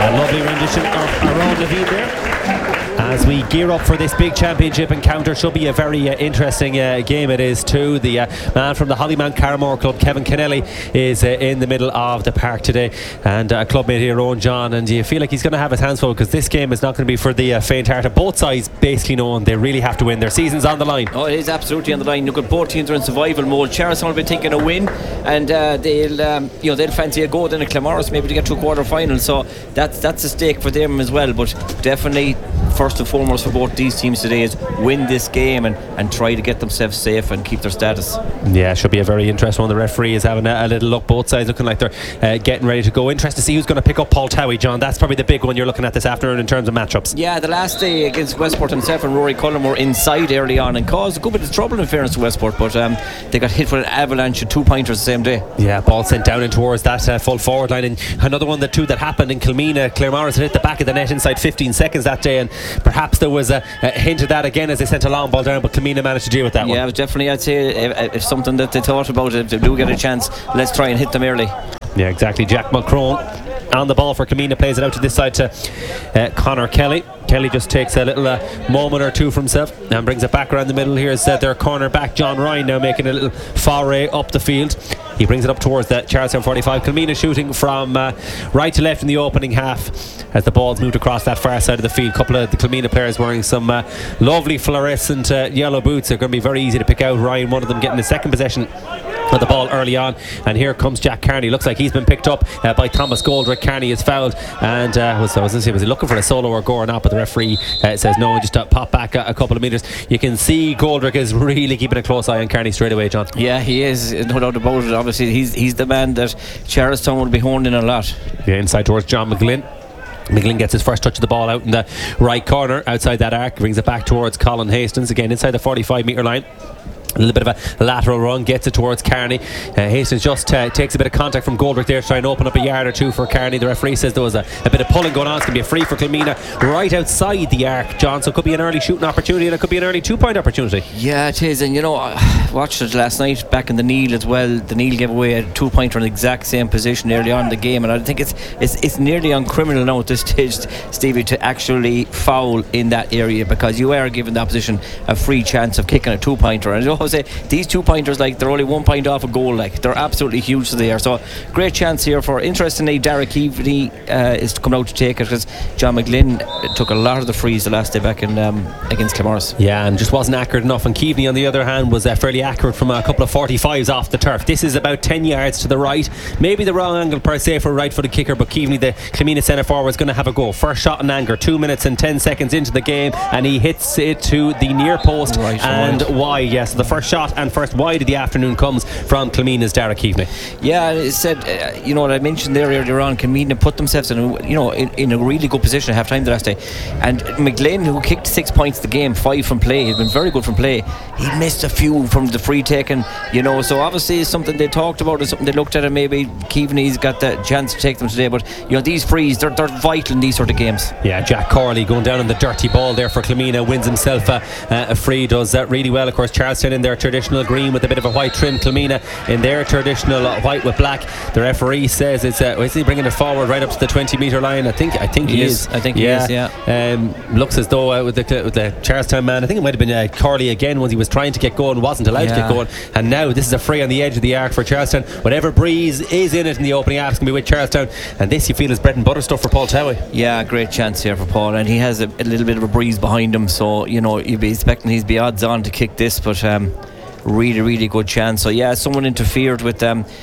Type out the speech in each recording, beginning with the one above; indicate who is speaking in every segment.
Speaker 1: Lovely rendition of Aaron Levine there. As we gear up for this big championship encounter, should be a very interesting game it is too. The man from the Hollymount Carramore Club, Kevin Kennelly, is in the middle of the park today, and a clubmate here, Owen John, and you feel like he's going to have his hands full because this game is not going to be for the faint-hearted. Both sides basically knowing they really have to win. Their season's on the line.
Speaker 2: Oh, it is absolutely on the line. Look, both teams are in survival mode. Charlestown will be thinking a win, and they'll fancy a go then at Claremorris maybe to get to a quarter final. So that's a stake for them as well. But definitely, first and foremost for both these teams today is win this game and try to get themselves safe and keep their status.
Speaker 1: Yeah, should be a very interesting one. The referee is having a little look. Both sides looking like they're getting ready to go. Interesting to see who's going to pick up Paul Towie, John. That's probably the big one you're looking at this afternoon in terms of matchups.
Speaker 2: Yeah, the last day against Westport himself and Rory Cullen were inside early on and caused a good bit of trouble in fairness to Westport, but they got hit with an avalanche of 2-pointers the same day.
Speaker 1: Yeah, ball sent down and towards that full forward line. And another one, that happened in Kilmeena. Claremorris hit the back of the net inside 15 seconds that day, and perhaps there was a hint of that again as they sent a long ball down, but Kilmeena managed to deal with that one.
Speaker 2: Yeah, definitely. I'd say if something that they thought about, if they do get a chance, let's try and hit them early.
Speaker 1: Yeah, exactly. Jack Mulcrone on the ball for Kilmeena, plays it out to this side to Conor Kelly. Kelly just takes a little moment or two for himself and brings it back around the middle. Here's their corner back, John Ryan, now making a little foray up the field. He brings it up towards the Charlestown 45. Kilmeena shooting from right to left in the opening half as the ball's moved across that far side of the field. A couple of the Kilmeena players wearing some lovely fluorescent yellow boots. They're going to be very easy to pick out. Ryan, one of them, getting the second possession of the ball early on, and here comes Jack Carney. Looks like he's been picked up by Thomas Goldrick. Carney is fouled, and was he looking for a solo or go or not, but the referee says no, and just pop back a couple of metres. You can see Goldrick is really keeping a close eye on Carney straight away, John.
Speaker 2: Yeah, he is, no doubt about it. Obviously he's the man that Charlestown will be honed in a lot.
Speaker 1: Yeah, inside towards John McGlynn. McGlynn gets his first touch of the ball out in the right corner outside that arc, brings it back towards Colin Hastings, again inside the 45 metre line. A little bit of a lateral run, gets it towards Carney. Hastings just takes a bit of contact from Goldrick there to try and open up a yard or two for Carney. The referee says there was a bit of pulling going on. It's going to be a free for Kilmeena right outside the arc, John, so it could be an early shooting opportunity and it could be an early 2-point opportunity.
Speaker 2: Yeah, it is. And I watched it last night back in the Neil as well. The Neil gave away a 2-pointer in the exact same position early on in the game, and I think it's nearly uncriminal now at this stage, Stevie, to actually foul in that area, because you are giving the opposition a free chance of kicking a 2-pointer. And I always say these 2-pointers, like, they're only 1 point off a goal, like, they're absolutely huge to there. So great chance here for, interestingly, Derek Keaveney is coming out to take it, because John McGlynn took a lot of the frees the last day back in against Claremorris.
Speaker 1: Yeah, and just wasn't accurate enough. And Keaveney, on the other hand, was fairly accurate from a couple of 45s off the turf. This is about 10 yards to the right, maybe the wrong angle per se for a right-footed kicker, but Keaveney, the Kilmeena centre forward, is going to have a go. First shot in anger, 2 minutes and 10 seconds into the game, and he hits it to the near post and wide. Yes, the first shot and first wide of the afternoon comes from Kilmeena's Derek Keaveney.
Speaker 2: Yeah, it said, what I mentioned there earlier on, Kilmeena put themselves in a really good position at half time the last day, and McGlynn, who kicked 6 points the game, 5 from play, he's been very good from play. He missed a few from the free taken, so obviously it's something they talked about, it's something they looked at, and maybe Keaveney's got the chance to take them today. But these frees, they're vital in these sort of games.
Speaker 1: Yeah, Jack Corley going down on the dirty ball there for Kilmeena, wins himself a free, does that really well. Of course, Charlestown in their traditional green with a bit of a white trim, Kilmeena in their traditional white with black. The referee says is he bringing it forward right up to the 20 metre line? I think he is.
Speaker 2: I think he is, yeah.
Speaker 1: Looks as though with the Charlestown man, I think it might have been Corley again, once he was trying to get going, wasn't allowed to get going, and now this is a free on the edge of the arc for Charlestown. Whatever breeze is in it in the opening half is going to be with Charlestown, and this you feel is bread and butter stuff for Paul Towie.
Speaker 2: Yeah, great chance here for Paul, and he has a little bit of a breeze behind him, so you'd be expecting he'd be odds on to kick this, but really, really good chance. So yeah, someone interfered with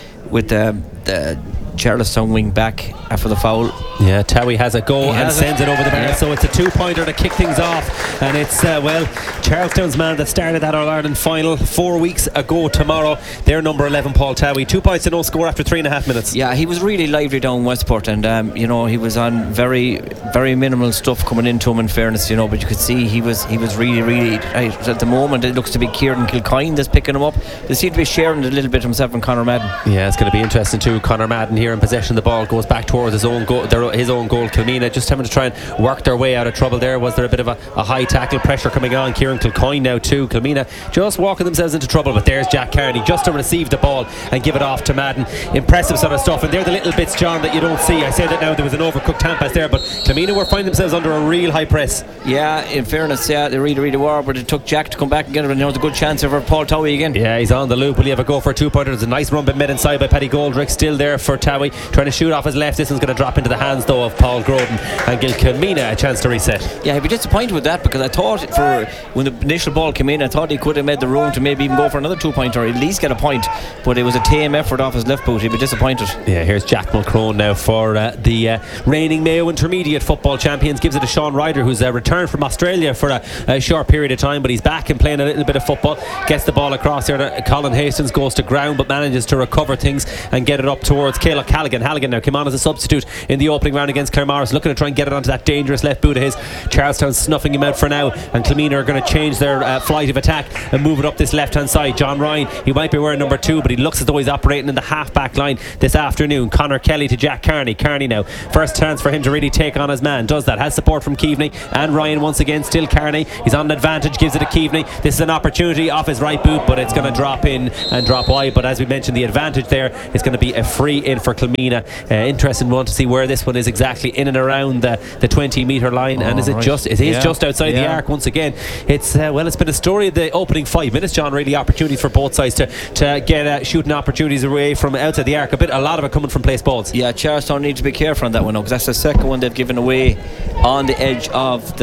Speaker 2: the Charlestown wing back after the foul.
Speaker 1: Yeah, Towie has a go and sends it over the bar, so it's a 2-pointer to kick things off, and it's Charlestown's man that started that All-Ireland final 4 weeks ago tomorrow. Their number 11, Paul Towie, 2 points to no score after 3.5 minutes. Yeah,
Speaker 2: he was really lively down Westport, and he was on very, very minimal stuff coming into him, in fairness, but you could see he was really, really right. At the moment it looks to be Kieran Kilcoyne that's picking him up. They seem to be sharing it a little bit himself and Conor Madden.
Speaker 1: Yeah, it's going to be interesting too. Conor Madden here in possession of the ball, goes back towards his own goal. Kilmina just having to try and work their way out of trouble there. Was there a bit of a high tackle pressure coming on? Kieran Kilcoyne now too. Kilmina just walking themselves into trouble, but there's Jack Carney just to receive the ball and give it off to Madden. Impressive sort of stuff, and they're the little bits, John, that you don't see. I say that now, there was an overcooked Tampass there, but Kilmina were finding themselves under a real high press.
Speaker 2: Yeah, in fairness, yeah, they really were, but it took Jack to come back and get it, and there was a good chance for Paul Towie again. Yeah,
Speaker 1: he's on the loop. Will he have a go for a 2-pointer? There's a nice run been made inside by Paddy Goldrick, still there for Towie, trying to shoot off his left. This one's going to drop into the hands though of Paul Groden and give Kilmina a chance to reset.
Speaker 2: Yeah, he'd be disappointed with that, because I thought when the initial ball came in, I thought he could have made the room to maybe even go for another 2-pointer, at least get a point, but it was a tame effort off his left boot. He'd be disappointed.
Speaker 1: Yeah, here's Jack Mulcrone now for the reigning Mayo Intermediate football champions. Gives it to Sean Ryder, who's returned from Australia for a short period of time, but he's back and playing a little bit of football. Gets the ball across here to Colin Hastings, goes to ground but manages to recover things and get it up towards Caleb Halligan. Halligan now came on as a substitute in the opening round against Claremorris, looking to try and get it onto that dangerous left boot of his. Charlestown snuffing him out for now, and Kilmina are going to change their flight of attack and move it up this left hand side. John Ryan, he might be wearing number 2, but he looks as though he's operating in the half back line this afternoon. Conor Kelly to Jack Carney. Carney now, first chance for him to really take on his man, does that, has support from Keaveney and Ryan once again. Still Carney, he's on an advantage, gives it to Keaveney. This is an opportunity off his right boot, but it's going to drop in and drop wide. But as we mentioned, the advantage there is going to be a free in for Kilmina. Interesting one to see where this one is exactly, in and around the 20 metre line. And is it just outside the arc once again. It's it's been a story of the opening 5 minutes, John. Really opportunities for both sides to get shooting opportunities away from outside the arc. A lot of it coming from place balls.
Speaker 2: Yeah, Charlestown need to be careful on that one, because that's the second one they've given away on the edge of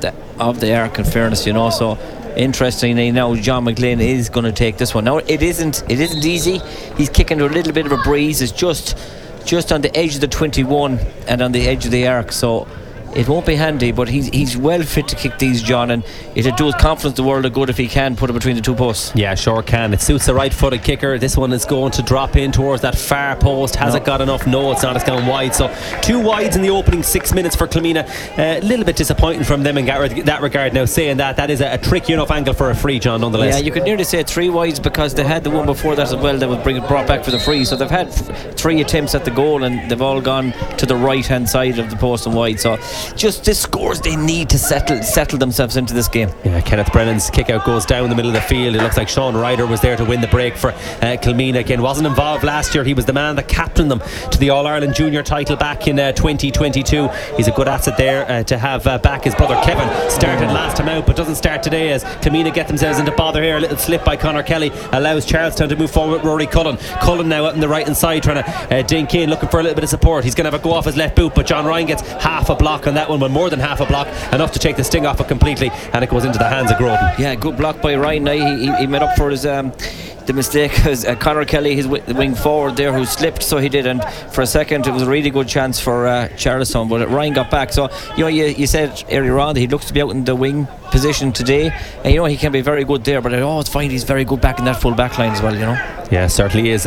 Speaker 2: the arc, in fairness, you know. So interestingly now, John McGlynn is going to take this one. Now it isn't easy. He's kicking to a little bit of a breeze. It's just on the edge of the 21 and on the edge of the arc, so it won't be handy, but he's well fit to kick these, John, and it'd do his confidence the world of good if he can put it between the 2 posts.
Speaker 1: Yeah, sure can. It suits the right-footed kicker. This one is going to drop in towards that far post. Has it got enough? No, it's not. It's gone wide. So 2 wides in the opening 6 minutes for Kilmina. A little bit disappointing from them in that regard. Now, saying that is a tricky enough angle for a free, John, nonetheless.
Speaker 2: Yeah, you could nearly say 3 wides, because they had the one before that as well that was brought back for the free. So they've had 3 attempts at the goal, and they've all gone to the right-hand side of the post and wide. So just this scores they need to settle themselves into this game.
Speaker 1: Yeah, Kenneth Brennan's kick out goes down the middle of the field. It looks like Sean Ryder was there to win the break for Kilmina. Again, wasn't involved last year. He was the man that captained them to the All-Ireland Junior title back in 2022. He's a good asset there to have back. His brother Kevin started last time out, but doesn't start today, as Kilmina get themselves into bother here. A little slip by Conor Kelly allows Charlestown to move forward with Rory Cullen. Cullen now out on the right hand side trying to dink in, looking for a little bit of support. He's going to have a go off his left boot, but John Ryan gets half a block on that one, but more than half a block, enough to take the sting off it completely, and it goes into the hands of Groden.
Speaker 2: Yeah, good block by Ryan. He made up for his the mistake, because Conor Kelly, his wing forward there, who slipped, so he did, and for a second it was a really good chance for Charlestown, but Ryan got back. So you said earlier on that he looks to be out in the wing position today, and he can be very good there, but I always find he's very good back in that full back line as well,
Speaker 1: Yeah, certainly is.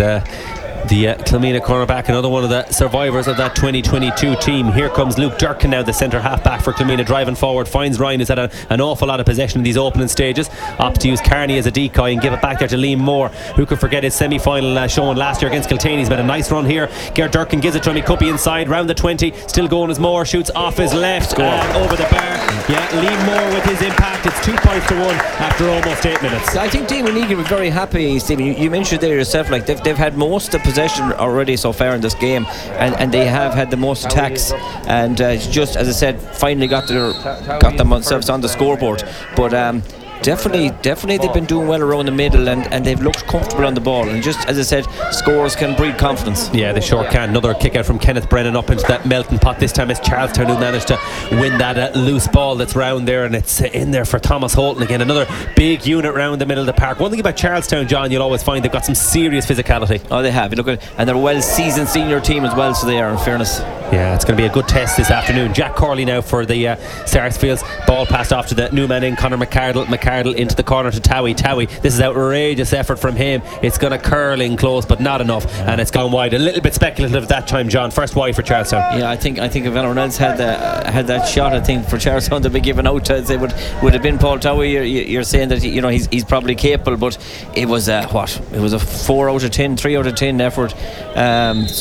Speaker 1: The Kilmina cornerback, another one of the survivors of that 2022 team. Here comes Luke Durkin now, the centre half back for Kilmina, driving forward, finds Ryan, who's had an awful lot of possession in these opening stages. Opts to use Carney as a decoy and give it back there to Liam Moore, who could forget his semi-final showing last year against Kiltane. He's made a nice run here. Gert Durkin gives it to him. He could be inside, round the 20, still going as Moore shoots off his left and over the bar. Yeah, Liam Moore with his impact. It's 2 points to 1 after almost 8 minutes.
Speaker 2: I think Damon Egan was very happy, Stephen. You mentioned there yourself, like they've had most of the possession already so far in this game, and they have had the most attacks, and just as I said, finally got themselves on the scoreboard. But definitely they've been doing well around the middle, and they've looked comfortable on the ball, and just as I said, scores can breed confidence.
Speaker 1: Yeah, they sure can. Another kick out from Kenneth Brennan up into that melting pot. This time it's Charlestown who managed to win that loose ball that's round there, and it's in there for Thomas Holton again. Another big unit round the middle of the park. One thing about Charlestown, John, you'll always find they've got some serious physicality.
Speaker 2: Oh, they have. Look at, and they're a well-seasoned senior team as well, so they are, in fairness.
Speaker 1: Yeah, it's going to be a good test this afternoon. Jack Corley now for the Sarsfields. Ball passed off to the new man in, Conor McCardle. McCardle into the corner to Towie. This is outrageous effort from him. It's going to curl in close, but not enough, and it's gone wide. A little bit speculative at that time, John. First wide for Charlestown.
Speaker 2: Yeah, I think if anyone else had that shot, I think for Charlestown to be given out, I'd say would have been Paul Towie. You're saying that he's probably capable, but it was a 4 out of 10, 3 out of 10 effort. So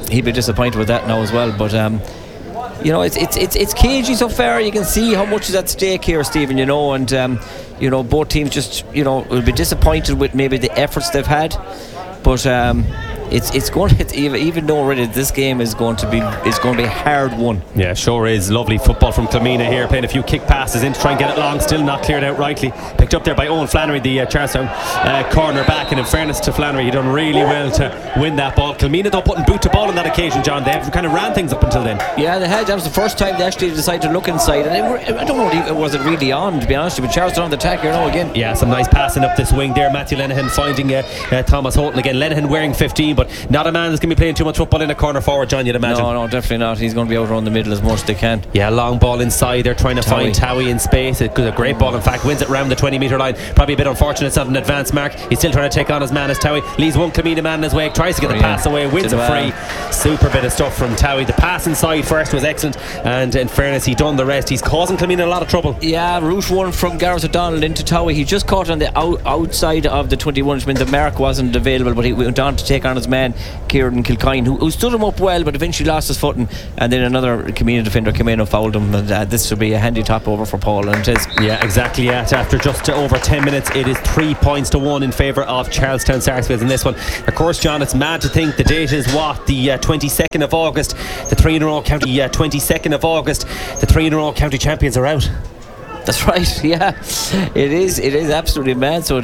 Speaker 2: he'd be disappointed with that now as well. But you know, it's cagey so far. You can see how much is at stake here, Stephen. You know, and you know, both teams just, you know, will be disappointed with maybe the efforts they've had, but it's going to, even though already this game is going to be a hard one.
Speaker 1: Yeah, sure is. Lovely football from Kilmina here, playing a few kick passes in to try and get it long, still not cleared out rightly. Picked up there by Owen Flannery, the Charlestown corner back, and in fairness to Flannery, he done really well to win that ball. Kilmina though putting boot to ball on that occasion, John. They kind of ran things up until then.
Speaker 2: Yeah, they had. That was the first time they actually decided to look inside, and I don't know, was it really on, to be honest with you, but Charlestown on the attack here now again.
Speaker 1: Yeah, some nice passing up this wing there. Matthew Lenihan finding Thomas Houghton again. Lenihan wearing 15, but not a man that's going to be playing too much football in a corner forward, John, you'd imagine.
Speaker 2: No, definitely not. He's going to be out around the middle as much as they can.
Speaker 1: Yeah, long ball inside. They're trying to find Towie in space. It's a great ball, in fact. Wins it round the 20-metre line. Probably a bit unfortunate it's not an advanced mark. He's still trying to take on his man as Towie. Leaves one Kilmina man in his way. Tries to get the pass away. Wins it free. Super bit of stuff from Towie. The pass inside first was excellent, and in fairness, he done the rest. He's causing Kilmina a lot of trouble.
Speaker 2: Yeah, route one from Gareth O'Donnell into Towie. He just caught on the outside of the 21, which means the mark wasn't available, but he went on to take on his man Kieran Kilcoyne, who stood him up well, but eventually lost his footing, and then another Kilmina defender came in and fouled him, and this should be a handy top over for Paul, and it is. Yeah,
Speaker 1: exactly. After just over 10 minutes, it is 3 points to 1 in favour of Charlestown Sarsfields in this one. Of course, John, it's mad to think the date is what, the 22nd of August. The 3 in a row county 22nd of August. The 3 in a row county champions are out.
Speaker 2: That's right. Yeah, it is absolutely mad. So